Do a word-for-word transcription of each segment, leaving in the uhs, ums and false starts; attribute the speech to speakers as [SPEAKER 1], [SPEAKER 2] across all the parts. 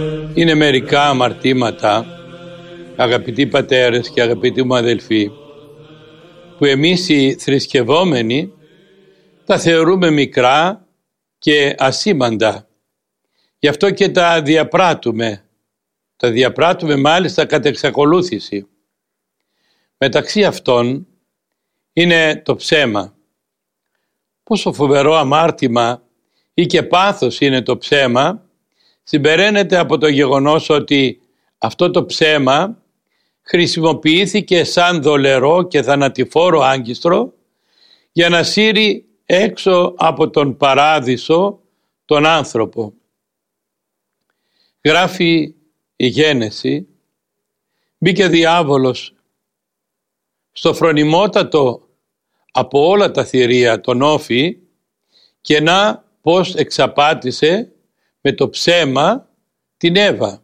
[SPEAKER 1] Είναι μερικά αμαρτήματα, αγαπητοί πατέρες και αγαπητοί μου αδελφοί, που εμείς οι θρησκευόμενοι τα θεωρούμε μικρά και ασήμαντα. Γι' αυτό και τα διαπράττουμε. Τα διαπράττουμε μάλιστα κατ' εξακολούθηση. Μεταξύ αυτών είναι το ψέμα. Πόσο φοβερό αμάρτημα ή και πάθος είναι το ψέμα, συμπεραίνεται από το γεγονός ότι αυτό το ψέμα χρησιμοποιήθηκε σαν δολερό και θανατηφόρο άγκιστρο για να σύρει έξω από τον παράδεισο τον άνθρωπο. Γράφει η Γένεση, μπήκε διάβολος στο φρονιμότατο από όλα τα θηρία τον Όφη και να πως εξαπάτησε με το ψέμα την Εύα.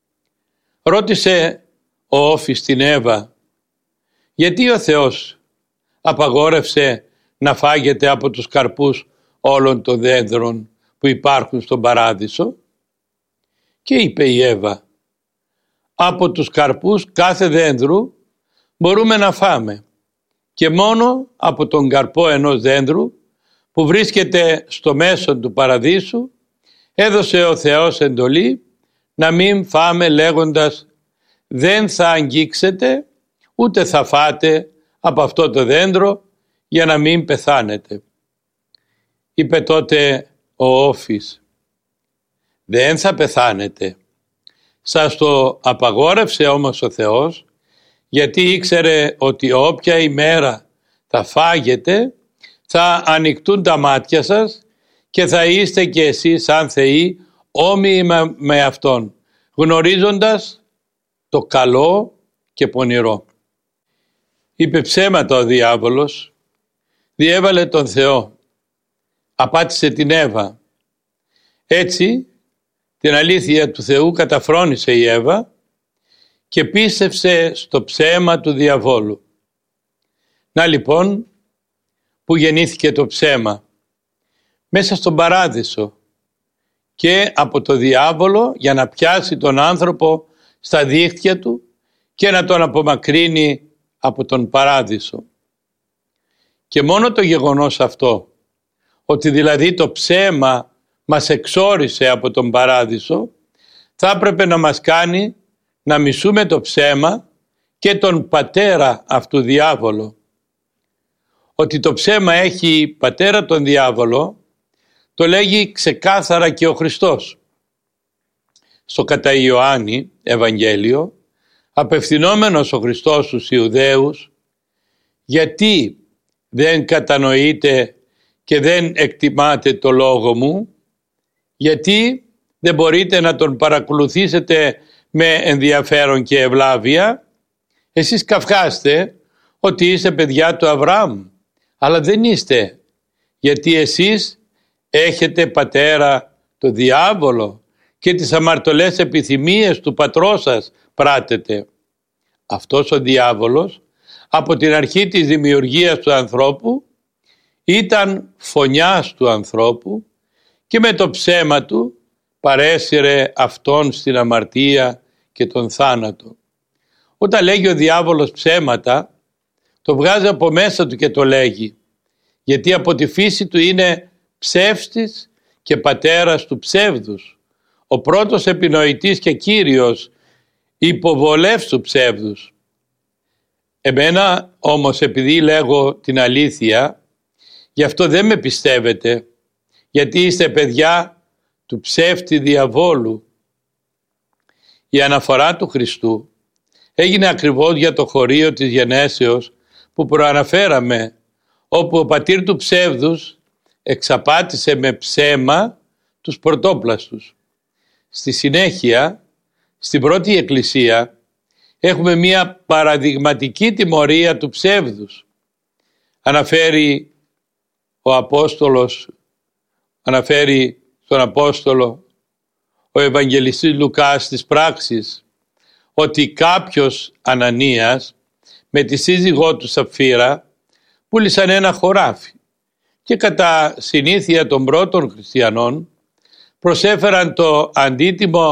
[SPEAKER 1] Ρώτησε ο Όφης την Εύα, γιατί ο Θεός απαγόρευσε να φάγετε από τους καρπούς όλων των δέντρων που υπάρχουν στον παράδεισο? Και είπε η Εύα, από τους καρπούς κάθε δέντρου μπορούμε να φάμε και μόνο από τον καρπό ενός δέντρου που βρίσκεται στο μέσο του παραδείσου έδωσε ο Θεός εντολή να μην φάμε λέγοντας δεν θα αγγίξετε ούτε θα φάτε από αυτό το δέντρο για να μην πεθάνετε. Είπε τότε ο Όφης, δεν θα πεθάνετε. Σας το απαγόρευσε όμως ο Θεός γιατί ήξερε ότι όποια ημέρα θα φάγετε θα ανοιχτούν τα μάτια σας και θα είστε και εσείς σαν θεοί όμοιοι με Αυτόν, γνωρίζοντας το καλό και πονηρό. Είπε ψέματα ο διάβολος, διέβαλε τον Θεό, απάτησε την Εύα. Έτσι την αλήθεια του Θεού καταφρόνησε η Εύα και πίστευσε στο ψέμα του διαβόλου. Να λοιπόν που γεννήθηκε το ψέμα, μέσα στον παράδεισο και από το διάβολο για να πιάσει τον άνθρωπο στα δίχτυα του και να τον απομακρύνει από τον παράδεισο. Και μόνο το γεγονός αυτό, ότι δηλαδή το ψέμα μας εξόρισε από τον παράδεισο, θα έπρεπε να μας κάνει να μισούμε το ψέμα και τον πατέρα αυτού διάβολο. Ότι το ψέμα έχει πατέρα τον διάβολο, το λέγει ξεκάθαρα και ο Χριστός. Στο κατά Ιωάννη Ευαγγέλιο, απευθυνόμενος ο Χριστός στους Ιουδαίους, γιατί δεν κατανοείτε και δεν εκτιμάτε το λόγο μου, γιατί δεν μπορείτε να τον παρακολουθήσετε με ενδιαφέρον και ευλάβεια? Εσείς καυχάστε ότι είστε παιδιά του Αβραάμ, αλλά δεν είστε, γιατί εσείς έχετε πατέρα το διάβολο και τις αμαρτωλές επιθυμίες του πατρός σας πράτετε. Αυτός ο διάβολος από την αρχή της δημιουργίας του ανθρώπου ήταν φωνιάς του ανθρώπου και με το ψέμα του παρέσυρε αυτόν στην αμαρτία και τον θάνατο. Όταν λέγει ο διάβολος ψέματα, το βγάζει από μέσα του και το λέγει, γιατί από τη φύση του είναι ψεύστης και πατέρας του ψεύδους, ο πρώτος επινοητής και κύριος υποβολεύς του ψεύδους. Εμένα όμως, επειδή λέγω την αλήθεια, γι' αυτό δεν με πιστεύετε, γιατί είστε παιδιά του ψεύτη διαβόλου. Η αναφορά του Χριστού έγινε ακριβώς για το χωρίο της γενέσεως που προαναφέραμε, όπου ο πατήρ του ψεύδους εξαπάτησε με ψέμα τους πρωτόπλαστους. Στη συνέχεια, στην πρώτη εκκλησία, έχουμε μία παραδειγματική τιμωρία του ψεύδους. Αναφέρει ο Απόστολος, αναφέρει στον Απόστολο ο Ευαγγελιστής Λουκάς στις πράξεις, ότι κάποιος Ανανίας με τη σύζυγό του Σαπφύρα πούλησαν ένα χωράφι και κατά συνήθεια των πρώτων χριστιανών προσέφεραν το αντίτιμο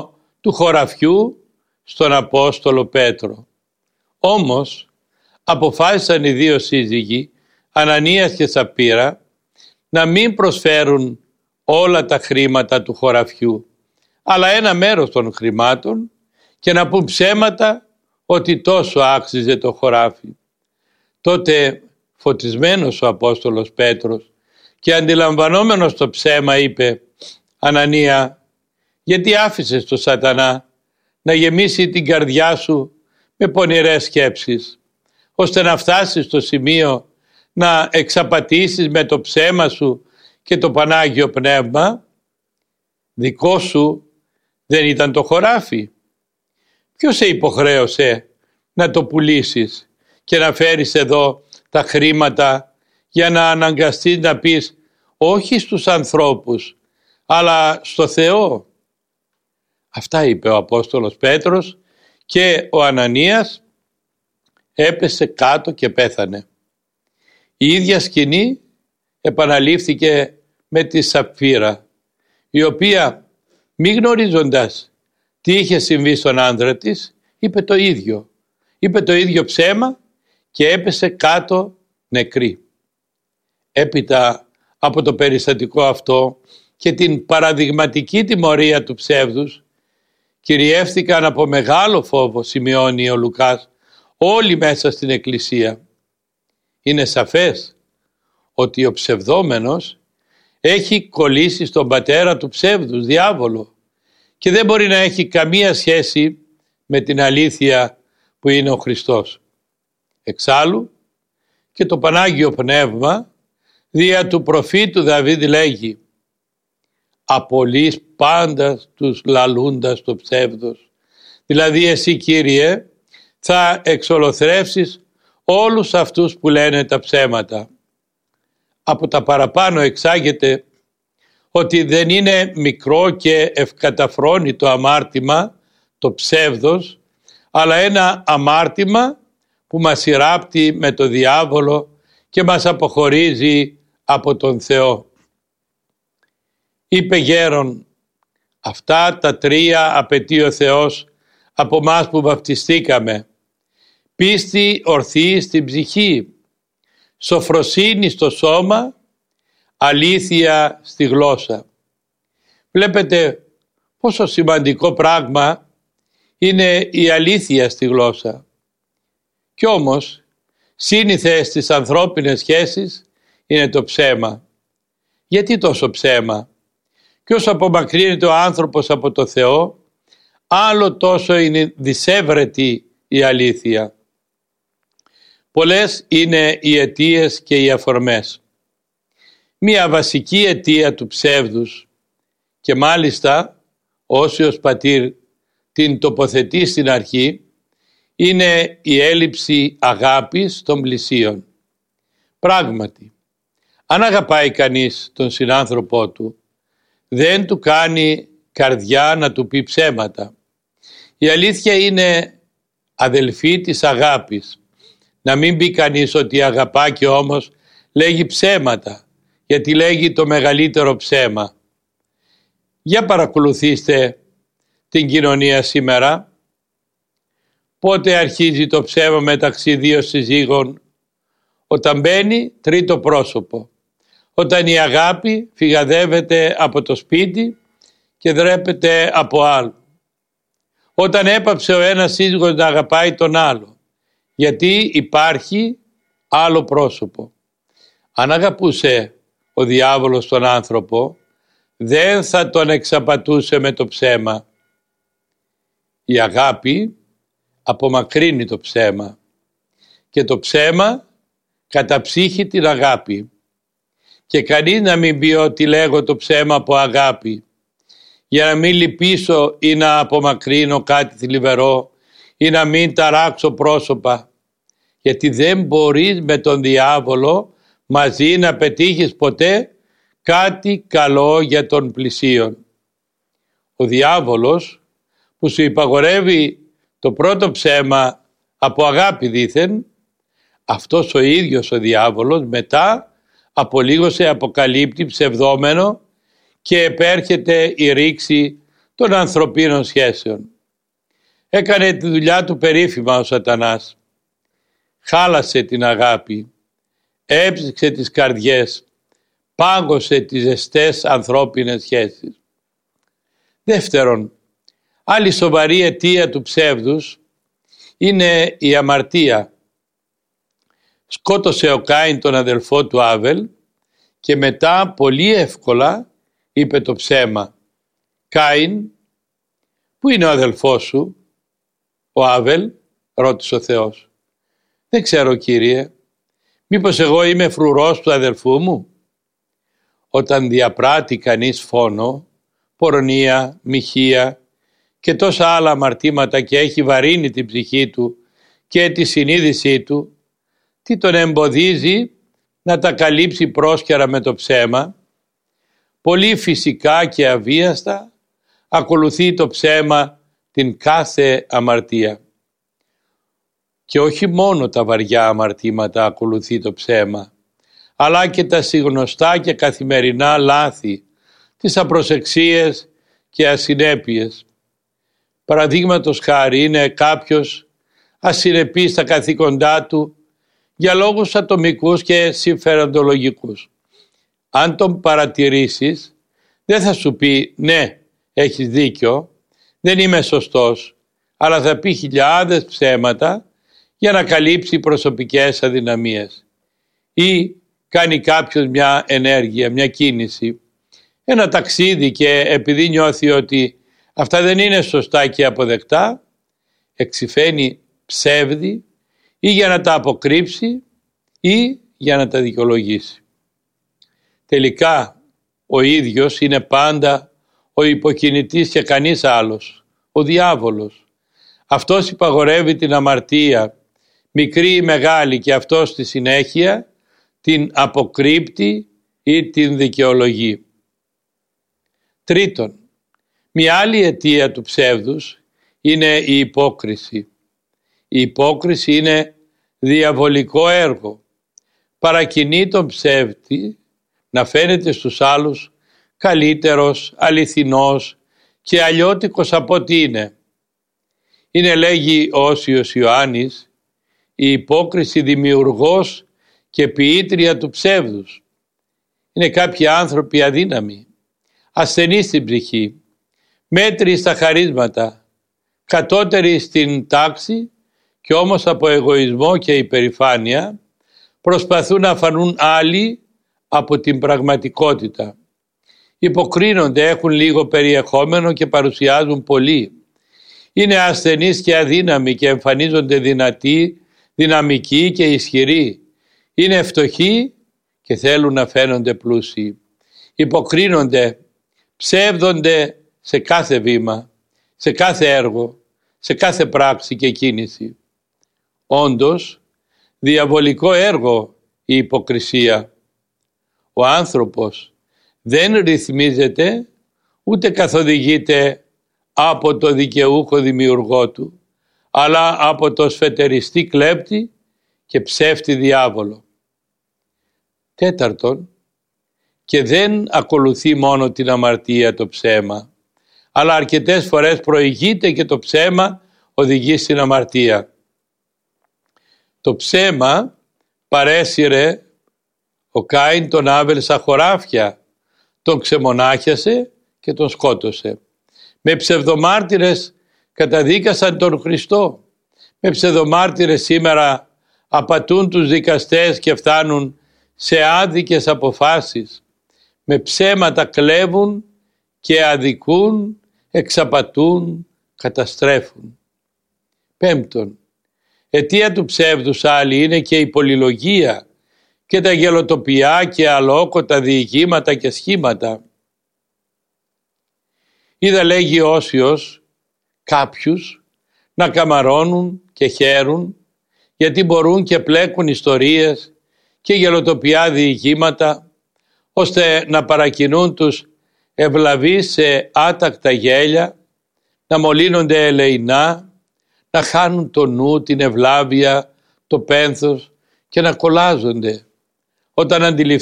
[SPEAKER 1] του χωραφιού στον Απόστολο Πέτρο. Όμως αποφάσισαν οι δύο σύζυγοι, Ανανίας και Σαπφύρα, να μην προσφέρουν όλα τα χρήματα του χωραφιού, αλλά ένα μέρος των χρημάτων, και να πούν ψέματα ότι τόσο άξιζε το χωράφι. Τότε φωτισμένος ο Απόστολος Πέτρος και αντιλαμβανόμενος το ψέμα είπε: «Ανανία, γιατί άφησες το Σατανά να γεμίσει την καρδιά σου με πονηρές σκέψεις, ώστε να φτάσεις στο σημείο να εξαπατήσεις με το ψέμα σου και το Πανάγιο Πνεύμα? Δικό σου δεν ήταν το χωράφι? Ποιος σε υποχρέωσε να το πουλήσεις και να φέρεις εδώ τα χρήματα για να αναγκαστείς να πεις όχι στους ανθρώπους, αλλά στο Θεό?» Αυτά είπε ο Απόστολος Πέτρος και ο Ανανίας έπεσε κάτω και πέθανε. Η ίδια σκηνή επαναλήφθηκε με τη Σαπφύρα, η οποία μη γνωρίζοντας τι είχε συμβεί στον άντρα της, είπε το ίδιο. Είπε το ίδιο ψέμα και έπεσε κάτω νεκρή. Έπειτα από το περιστατικό αυτό και την παραδειγματική τιμωρία του ψεύδους, κυριεύτηκαν από μεγάλο φόβο, σημειώνει ο Λουκάς, όλοι μέσα στην Εκκλησία. Είναι σαφές ότι ο ψευδόμενος έχει κολλήσει στον πατέρα του ψεύδους, διάβολο, και δεν μπορεί να έχει καμία σχέση με την αλήθεια που είναι ο Χριστός. Εξάλλου και το Πανάγιο Πνεύμα δια του προφήτου Δαβίδ λέγει: «Απολύς πάντα τους λαλούντας το ψεύδος». Δηλαδή εσύ, Κύριε, θα εξολοθρεύσεις όλους αυτούς που λένε τα ψέματα. Από τα παραπάνω εξάγεται ότι δεν είναι μικρό και ευκαταφρόνητο αμάρτημα το ψεύδος, αλλά ένα αμάρτημα που μας συρράπτει με το διάβολο και μας αποχωρίζει από τον Θεό. Είπε γέρον: «Αυτά τα τρία απαιτεί ο Θεός από μας που βαπτιστήκαμε: πίστη ορθή στην ψυχή, σοφροσύνη στο σώμα, αλήθεια στη γλώσσα». Βλέπετε πόσο σημαντικό πράγμα είναι η αλήθεια στη γλώσσα. Κι όμως σύνηθε στις ανθρώπινες σχέσεις είναι το ψέμα. Γιατί τόσο ψέμα? Και όσο απομακρύνεται ο άνθρωπος από το Θεό, άλλο τόσο είναι δυσέβρετη η αλήθεια. Πολλές είναι οι αιτίες και οι αφορμές. Μία βασική αιτία του ψεύδους, και μάλιστα όσιος πατήρ την τοποθετεί στην αρχή, είναι η έλλειψη αγάπης των πλησίων. Πράγματι, αν αγαπάει κανείς τον συνάνθρωπό του, δεν του κάνει καρδιά να του πει ψέματα. Η αλήθεια είναι αδελφή της αγάπης. Να μην πει κανείς ότι αγαπά και όμως λέγει ψέματα, γιατί λέγει το μεγαλύτερο ψέμα. Για παρακολουθήστε την κοινωνία σήμερα. Πότε αρχίζει το ψέμα μεταξύ δύο συζύγων? Όταν μπαίνει τρίτο πρόσωπο. Όταν η αγάπη φυγαδεύεται από το σπίτι και δρέπεται από άλλο. Όταν έπαψε ο ένας σύζυγος να αγαπάει τον άλλο, γιατί υπάρχει άλλο πρόσωπο. Αν αγαπούσε ο διάβολος τον άνθρωπο, δεν θα τον εξαπατούσε με το ψέμα. Η αγάπη απομακρύνει το ψέμα και το ψέμα καταψύχει την αγάπη. Και κανείς να μην πει ότι λέγω το ψέμα από αγάπη, για να μην λυπήσω ή να απομακρύνω κάτι θλιβερό ή να μην ταράξω πρόσωπα, γιατί δεν μπορείς με τον διάβολο μαζί να πετύχεις ποτέ κάτι καλό για τον πλησίον. Ο διάβολος που σου υπαγορεύει το πρώτο ψέμα από αγάπη δήθεν, αυτός ο ίδιος ο διάβολος μετά από λίγο σε αποκαλύπτει ψευδόμενο και επέρχεται η ρήξη των ανθρωπίνων σχέσεων. Έκανε τη δουλειά του περίφημα ο Σατανάς. Χάλασε την αγάπη, έψυξε τις καρδιές, πάγωσε τις ζεστές ανθρώπινες σχέσεις. Δεύτερον, άλλη σοβαρή αιτία του ψεύδους είναι η αμαρτία. Σκότωσε ο Κάιν τον αδελφό του Άβελ και μετά πολύ εύκολα είπε το ψέμα. «Κάιν, πού είναι ο αδελφός σου?» «Ο Άβελ», ρώτησε ο Θεός. «Δεν ξέρω, Κύριε, μήπως εγώ είμαι φρουρός του αδελφού μου?» Όταν διαπράττει κανείς φόνο, πορνεία, μοιχεία και τόσα άλλα αμαρτήματα και έχει βαρύνει την ψυχή του και τη συνείδησή του, τι τον εμποδίζει να τα καλύψει πρόσκαιρα με το ψέμα? Πολύ φυσικά και αβίαστα ακολουθεί το ψέμα την κάθε αμαρτία. Και όχι μόνο τα βαριά αμαρτήματα ακολουθεί το ψέμα, αλλά και τα συγνωστά και καθημερινά λάθη, τις απροσεξίες και ασυνέπειες. Παραδείγματος χάρη, είναι κάποιος ασυνεπής στα καθήκοντά του για λόγους ατομικούς και συμφεροντολογικούς. Αν τον παρατηρήσεις, δεν θα σου πει «ναι, έχεις δίκιο, δεν είμαι σωστός», αλλά θα πει χιλιάδες ψέματα για να καλύψει προσωπικές αδυναμίες. Ή κάνει κάποιος μια ενέργεια, μια κίνηση, ένα ταξίδι, και επειδή νιώθει ότι αυτά δεν είναι σωστά και αποδεκτά, εξυφαίνει ψεύδι ή για να τα αποκρύψει ή για να τα δικαιολογήσει. Τελικά ο ίδιος είναι πάντα ο υποκινητής και κανείς άλλος, ο διάβολος. Αυτός υπαγορεύει την αμαρτία, μικρή ή μεγάλη, και αυτός στη συνέχεια την αποκρύπτει ή την δικαιολογεί. Τρίτον, μια άλλη αιτία του ψεύδους είναι η υπόκριση. Η υπόκριση είναι διαβολικό έργο. Παρακινεί τον ψεύτη να φαίνεται στους άλλους καλύτερος, αληθινός και αλλιώτικος από ό,τι είναι. Είναι, λέγει ο Όσιος Ιωάννης, η υπόκριση δημιουργός και ποιήτρια του ψεύδους. Είναι κάποιοι άνθρωποι αδύναμοι, ασθενείς στην ψυχή, μέτριοι στα χαρίσματα, κατώτεροι στην τάξη, και όμως από εγωισμό και υπερηφάνεια προσπαθούν να φανούν άλλοι από την πραγματικότητα. Υποκρίνονται, έχουν λίγο περιεχόμενο και παρουσιάζουν πολύ. Είναι ασθενείς και αδύναμοι και εμφανίζονται δυνατοί, δυναμικοί και ισχυροί. Είναι φτωχοί και θέλουν να φαίνονται πλούσιοι. Υποκρίνονται, ψεύδονται σε κάθε βήμα, σε κάθε έργο, σε κάθε πράξη και κίνηση. Όντως, διαβολικό έργο η υποκρισία. Ο άνθρωπος δεν ρυθμίζεται ούτε καθοδηγείται από το δικαιούχο δημιουργό του, αλλά από το σφετεριστή κλέπτη και ψεύτη διάβολο. Τέταρτον, και δεν ακολουθεί μόνο την αμαρτία το ψέμα, αλλά αρκετές φορές προηγείται και το ψέμα οδηγεί στην αμαρτία. Το ψέμα παρέσυρε ο Κάιν τον Άβελ στα χωράφια, τον ξεμονάχιασε και τον σκότωσε. Με ψευδομάρτυρες καταδίκασαν τον Χριστό. Με ψευδομάρτυρες σήμερα απατούν τους δικαστές και φτάνουν σε άδικες αποφάσεις. Με ψέματα κλέβουν και αδικούν, εξαπατούν, καταστρέφουν. Πέμπτον, αιτία του ψεύδους άλλη είναι και η πολυλογία και τα γελοτοπιά και αλόκοτα διηγήματα και σχήματα. Είδα, λέγει Όσιος, κάποιους να καμαρώνουν και χαίρουν γιατί μπορούν και πλέκουν ιστορίες και γελοτοπιά διηγήματα, ώστε να παρακινούν τους ευλαβείς σε άτακτα γέλια, να μολύνονται ελεεινά, να χάνουν το νου, την ευλάβεια, το πένθος και να κολλάζονται. Όταν αντιληφθούν